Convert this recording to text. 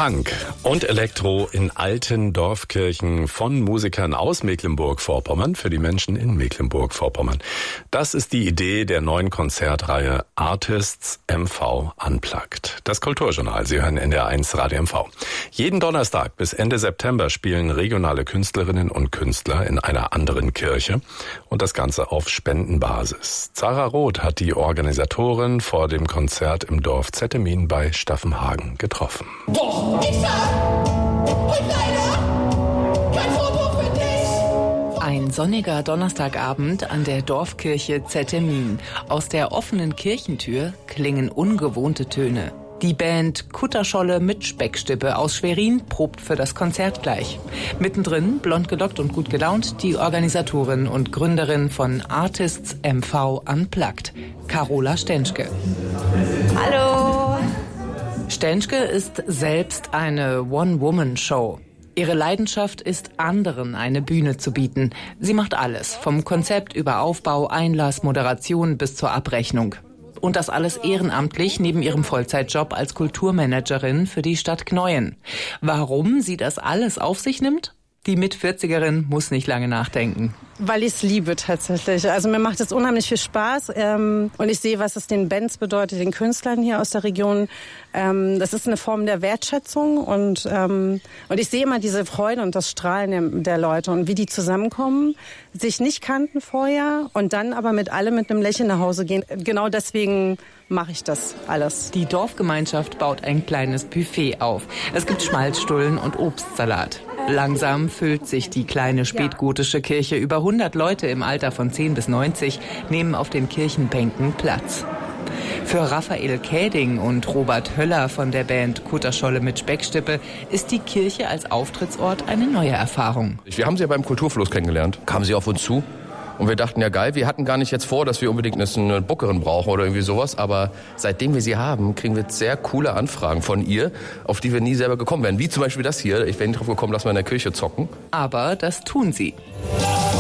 Punk und Elektro in alten Dorfkirchen von Musikern aus Mecklenburg-Vorpommern für die Menschen in Mecklenburg-Vorpommern. Das ist die Idee der neuen Konzertreihe Artists MV Unplugged. Das Kulturjournal, Sie hören NDR 1 Radio MV. Jeden Donnerstag bis Ende September spielen regionale Künstlerinnen und Künstler in einer anderen Kirche und das Ganze auf Spendenbasis. Zara Roth hat die Organisatorin vor dem Konzert im Dorf Zettemin bei Staffenhagen getroffen. Doch, ich sag, und leider kein Foto für dich. Ein sonniger Donnerstagabend an der Dorfkirche Zettemin. Aus der offenen Kirchentür klingen ungewohnte Töne. Die Band Kutterscholle mit Speckstippe aus Schwerin probt für das Konzert gleich. Mittendrin, blond gelockt und gut gelaunt, die Organisatorin und Gründerin von Artists MV Unplugged, Carola Stenschke. Hallo! Stenschke ist selbst eine One-Woman-Show. Ihre Leidenschaft ist, anderen eine Bühne zu bieten. Sie macht alles, vom Konzept über Aufbau, Einlass, Moderation bis zur Abrechnung. Und das alles ehrenamtlich neben ihrem Vollzeitjob als Kulturmanagerin für die Stadt Gnoien. Warum sie das alles auf sich nimmt? Die Mit-40erin muss nicht lange nachdenken. Weil ich es liebe tatsächlich. Also mir macht es unheimlich viel Spaß und ich sehe, was es den Bands bedeutet, den Künstlern hier aus der Region. Das ist eine Form der Wertschätzung und ich sehe immer diese Freude und das Strahlen der Leute und wie die zusammenkommen, sich nicht kannten vorher und dann aber mit einem Lächeln nach Hause gehen. Genau deswegen mache ich das alles. Die Dorfgemeinschaft baut ein kleines Buffet auf. Es gibt Schmalzstullen und Obstsalat. Langsam füllt sich die kleine spätgotische Kirche. Über 100 Leute im Alter von 10 bis 90 nehmen auf den Kirchenbänken Platz. Für Raphael Käding und Robert Höller von der Band Kutterscholle mit Speckstippe ist die Kirche als Auftrittsort eine neue Erfahrung. Wir haben sie ja beim Kulturfluss kennengelernt. Kamen sie auf uns zu und wir dachten, ja geil, wir hatten gar nicht jetzt vor, dass wir unbedingt eine Bookerin brauchen oder irgendwie sowas. Aber seitdem wir sie haben, kriegen wir sehr coole Anfragen von ihr, auf die wir nie selber gekommen wären. Wie zum Beispiel das hier. Ich wäre nicht drauf gekommen, dass wir in der Kirche zocken. Aber das tun sie.